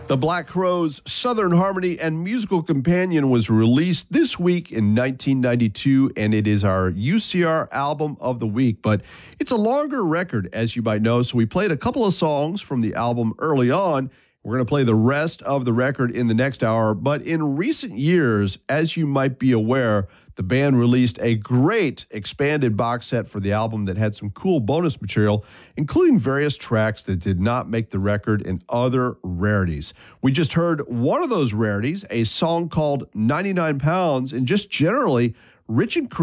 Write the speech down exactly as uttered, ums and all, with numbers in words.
The Black Crowes' Southern Harmony and Musical Companion was released this week in nineteen ninety-two, and it is our U C R album of the week. But it's a longer record, as you might know, so we played a couple of songs from the album early on. We're going to play the rest of the record in the next hour. But in recent years, as you might be aware, the band released a great expanded box set for the album that had some cool bonus material, including various tracks that did not make the record and other rarities. We just heard one of those rarities, a song called ninety-nine pounds, and just generally, Rich and